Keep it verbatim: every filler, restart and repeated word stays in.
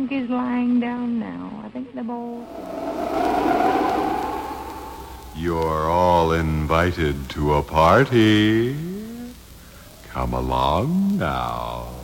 think he's lying down now. I think they're both. You're all invited to a party. Come along now.